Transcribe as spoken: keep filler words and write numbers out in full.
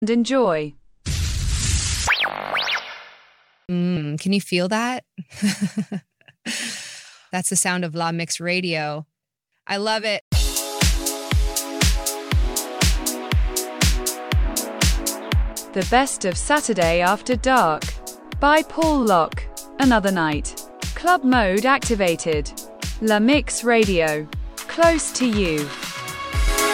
and enjoy. Mm, can you feel that? That's the sound of La Mix Radio. I love it. The best of Saturday After Dark by Paul Locke. Another night. Club mode activated. La Mix Radio. Close to you.